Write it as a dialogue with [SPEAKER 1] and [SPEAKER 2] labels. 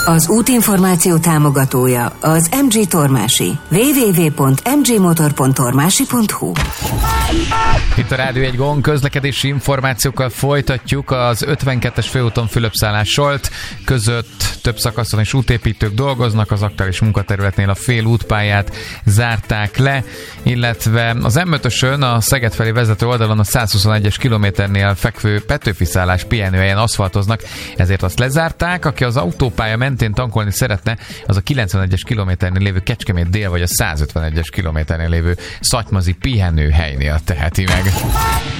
[SPEAKER 1] Az útinformáció támogatója az MG Tormási. www.mgmotor.tormási.hu.
[SPEAKER 2] Itt a Rádió 1 Gong, közlekedési információkkal folytatjuk. Az 52-es főúton Fülöp-Szálás-Solt között több szakaszon is útépítők dolgoznak, az aktuális munkaterületnél a fél útpályát zárták le, illetve az M5-ösön a Szeged felé vezető oldalon a 121-es kilométernél fekvő Petőfi-szállás pihenőhelyen aszfaltoznak, ezért azt lezárták. Aki az autópálya mentén tankolni szeretne, az a 91-es kilométernél lévő Kecskemét dél vagy a 151-es kilométernél lévő Szatymazi pihenőhelynél teheti meg.